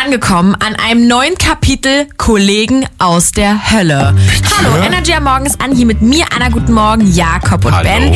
angekommen an einem neuen Kapitel Kollegen aus der Hölle. Bitte? Hallo, Energy am Morgen ist an, hier mit mir, Anna, guten Morgen, Jakob und Hallo. Ben.